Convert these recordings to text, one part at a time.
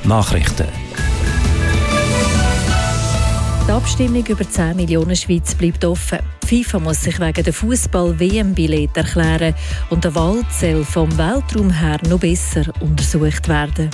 Nachrichten. Die Abstimmung über 10 Millionen Schweiz bleibt offen. Die FIFA muss sich wegen der Fußball-WM-Billett erklären und der Wald soll vom Weltraum her noch besser untersucht werden.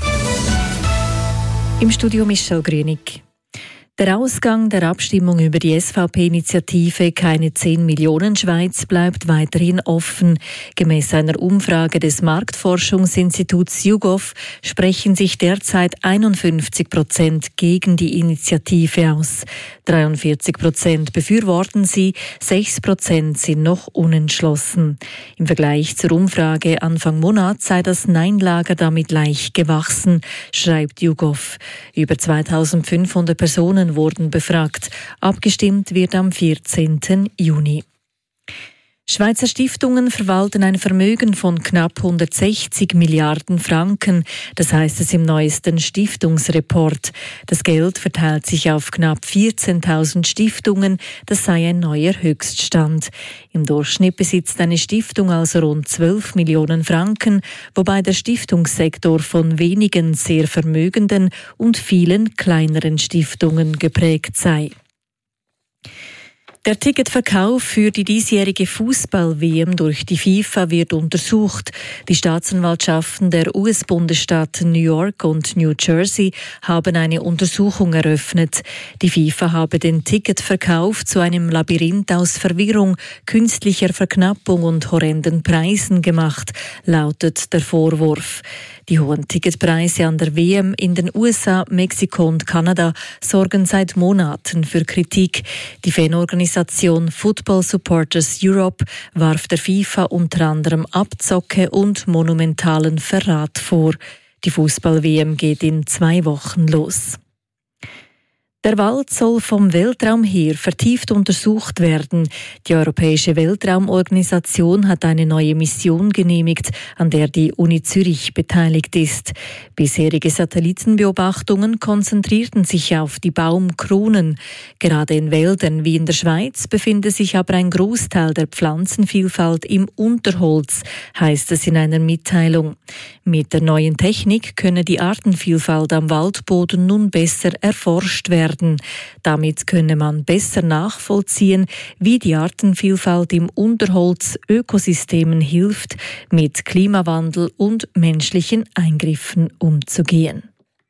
Im Studio Michel Grünig. Der Ausgang der Abstimmung über die SVP-Initiative «Keine 10 Millionen Schweiz» bleibt weiterhin offen. Gemäss einer Umfrage des Marktforschungsinstituts YouGov sprechen sich derzeit 51% gegen die Initiative aus. 43% befürworten sie, 6% sind noch unentschlossen. Im Vergleich zur Umfrage Anfang Monat sei das Nein-Lager damit leicht gewachsen, schreibt YouGov. Über 2500 Personen wurden befragt. Abgestimmt wird am 14. Juni. Schweizer Stiftungen verwalten ein Vermögen von knapp 160 Milliarden Franken. Das heißt es im neuesten Stiftungsreport. Das Geld verteilt sich auf knapp 14.000 Stiftungen. Das sei ein neuer Höchststand. Im Durchschnitt besitzt eine Stiftung also rund 12 Millionen Franken, wobei der Stiftungssektor von wenigen sehr vermögenden und vielen kleineren Stiftungen geprägt sei. Der Ticketverkauf für die diesjährige Fußball-WM durch die FIFA wird untersucht. Die Staatsanwaltschaften der US-Bundesstaaten New York und New Jersey haben eine Untersuchung eröffnet. Die FIFA habe den Ticketverkauf zu einem Labyrinth aus Verwirrung, künstlicher Verknappung und horrenden Preisen gemacht, lautet der Vorwurf. Die hohen Ticketpreise an der WM in den USA, Mexiko und Kanada sorgen seit Monaten für Kritik. Die Fanorganisation Football Supporters Europe warf der FIFA unter anderem Abzocke und monumentalen Verrat vor. Die Fußball-WM geht in 2 Wochen los. Der Wald soll vom Weltraum her vertieft untersucht werden. Die Europäische Weltraumorganisation hat eine neue Mission genehmigt, an der die Uni Zürich beteiligt ist. Bisherige Satellitenbeobachtungen konzentrierten sich auf die Baumkronen. Gerade in Wäldern wie in der Schweiz befindet sich aber ein Großteil der Pflanzenvielfalt im Unterholz, heißt es in einer Mitteilung. Mit der neuen Technik könne die Artenvielfalt am Waldboden nun besser erforscht werden. Damit könne man besser nachvollziehen, wie die Artenvielfalt im Unterholz Ökosystemen hilft, mit Klimawandel und menschlichen Eingriffen umzugehen.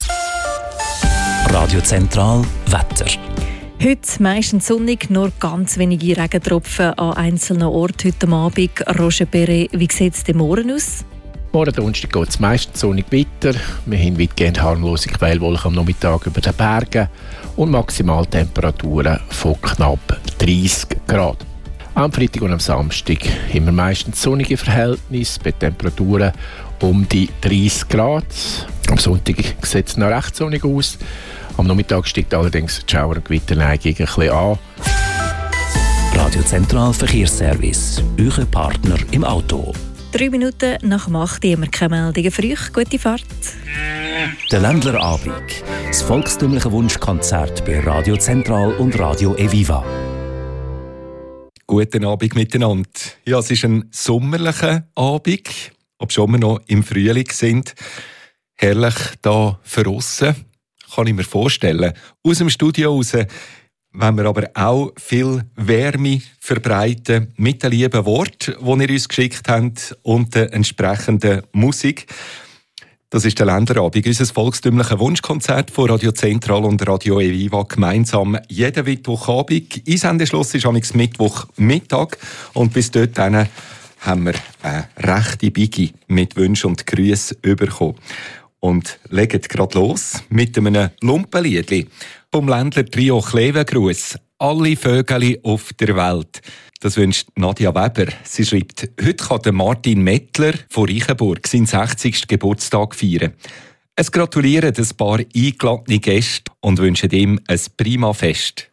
Radio Zentral Wetter. Heute meistens sonnig, nur ganz wenige Regentropfen an einzelnen Orten heute Abend. Roger Perret, wie sieht es morgen aus? Morgen Donnerstag geht es meistens sonnig weiter. Wir haben weitgehend harmlose Quellwolken am Nachmittag über den Bergen und Maximaltemperaturen von knapp 30 Grad. Am Freitag und am Samstag haben wir meistens sonnige Verhältnisse bei Temperaturen um die 30 Grad. Am Sonntag sieht es noch recht sonnig aus. Am Nachmittag steigt allerdings die Schauer- und Gewitterneigung ein bisschen an. Radio Zentral Verkehrsservice. Euer Partner im Auto. 3 Minuten nach 8 haben wir keine Meldungen für euch. Gute Fahrt. Der Ländlerabend. Das volkstümliche Wunschkonzert bei Radio Zentral und Radio Eviva. Guten Abend miteinander. Ja, es ist ein sommerlicher Abend, obwohl wir noch im Frühling sind. Herrlich hier draussen, kann ich mir vorstellen. Aus dem Studio raus wollen wir aber auch viel Wärme verbreiten mit den lieben Worten, die ihr uns geschickt habt und der entsprechenden Musik. Das ist der Ländlerabend, unser volkstümliches Wunschkonzert von Radio Zentral und Radio Eviva gemeinsam jeden Mittwochabend. Einsendeschluss ist am Mittwochmittag und bis dorthin haben wir eine rechte Biggie mit Wünschen und Grüßen bekommen. Und legen gerade los mit einem Lumpenliedli vom Ländler-Trio Klevengruß. Alle Vögel auf der Welt. Das wünscht Nadja Weber. Sie schreibt, heute kann Martin Mettler von Reichenburg seinen 60. Geburtstag feiern. Es gratulieren ein paar eingeladene Gäste und wünschen ihm ein prima Fest.